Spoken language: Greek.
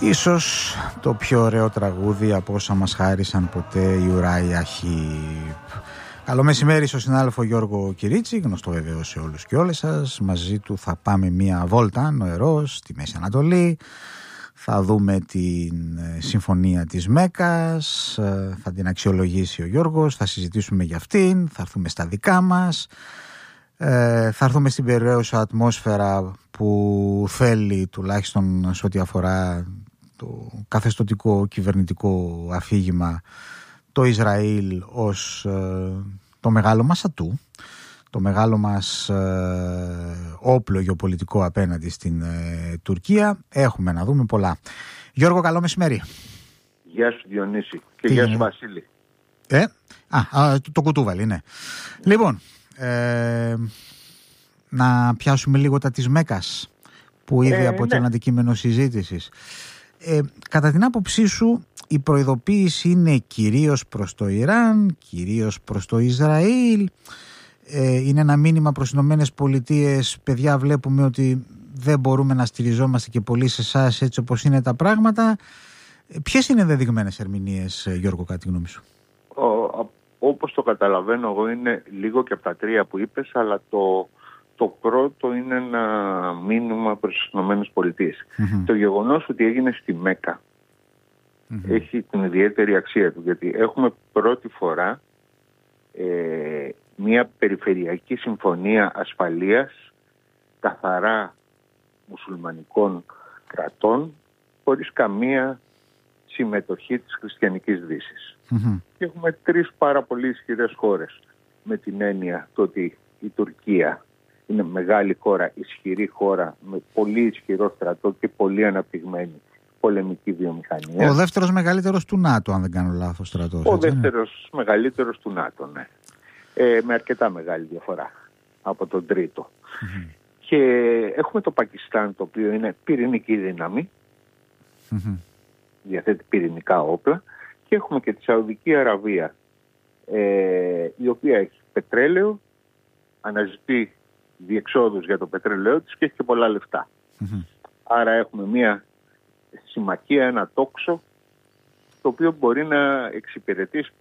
Ίσως το πιο ωραίο τραγούδι από όσα μας χάρισαν ποτέ η Ουράια Χιπ. Καλό μεσημέρι στο συνάδελφο Γιώργο Κυρίτσι, γνωστό βεβαίως σε όλους και όλες σας. Μαζί του θα πάμε μία βόλτα νοερός στη Μέση Ανατολή. Θα δούμε την συμφωνία της Μέκας, θα την αξιολογήσει ο Γιώργος, θα συζητήσουμε για αυτήν, θα έρθουμε στα δικά μας. Θα έρθουμε στην περιραίουσα ατμόσφαιρα που θέλει, τουλάχιστον σε ό,τι αφορά το καθεστωτικό κυβερνητικό αφήγημα, το Ισραήλ ως το μεγάλο μας ατού, το μεγάλο μας όπλο γεωπολιτικό απέναντι στην Τουρκία. Έχουμε να δούμε πολλά. Γιώργο, καλό μεσημέρι. Γεια σου Διονύση και γεια σου Βασίλη. Το κουτούβαλι, ναι. Λοιπόν, να πιάσουμε λίγο τα της Μέκας που ήδη αποτελούν αντικείμενο συζήτησης. Κατά την άποψή σου, η προειδοποίηση είναι κυρίως προς το Ιράν, κυρίως προς το Ισραήλ, είναι ένα μήνυμα προς τις Ηνωμένες Πολιτείες, παιδιά, βλέπουμε ότι δεν μπορούμε να στηριζόμαστε και πολύ σε εσάς έτσι όπως είναι τα πράγματα. Ποιες είναι ενδεδειγμένες ερμηνείες, Γιώργο, κατά τη γνώμη σου? Όπως το καταλαβαίνω εγώ, είναι λίγο και από τα τρία που είπες, αλλά το πρώτο είναι ένα μήνυμα προς τις Ηνωμένες Πολιτείες. Το γεγονός ότι έγινε στη Μέκα έχει την ιδιαίτερη αξία του, γιατί έχουμε πρώτη φορά μια περιφερειακή συμφωνία ασφαλείας καθαρά μουσουλμανικών κρατών χωρίς καμία συμμετοχή της χριστιανικής Δύσης. Και έχουμε τρεις πάρα πολύ ισχυρές χώρες, με την έννοια το ότι η Τουρκία είναι μεγάλη χώρα, ισχυρή χώρα, με πολύ ισχυρό στρατό και πολύ αναπτυγμένη πολεμική βιομηχανία. Ο δεύτερος μεγαλύτερος του ΝΑΤΟ, αν δεν κάνω λάθος, στρατός. Ο δεύτερος μεγαλύτερος του ΝΑΤΟ, ναι. Με αρκετά μεγάλη διαφορά από τον τρίτο. Και έχουμε το Πακιστάν, το οποίο είναι πυρηνική δύναμη, διαθέτει πυρηνικά όπλα, και έχουμε και τη Σαουδική Αραβία, η οποία έχει πετρέλαιο, αναζητεί διεξόδους για το πετρέλαιό της και έχει και πολλά λεφτά. Άρα έχουμε μια συμμαχία, ένα τόξο, το οποίο μπορεί να εξυπηρετήσει